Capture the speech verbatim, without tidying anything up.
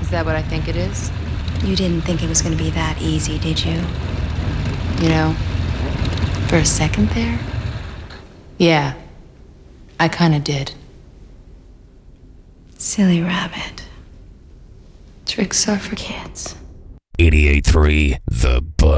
Is that what I think it is? You didn't think it was going to be that easy, did you? You know, for a second there? Yeah, I kinda did. Silly rabbit. Tricks are for kids. eighty-eight point three The Buzz.